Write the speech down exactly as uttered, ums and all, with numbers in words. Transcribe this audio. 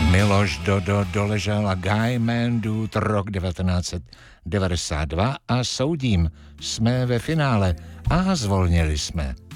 Miloš Dodo doležel a Guy Mandut rok devatenáct set devadesát dva a Soudím. Jsme ve finále a zvolnili jsme.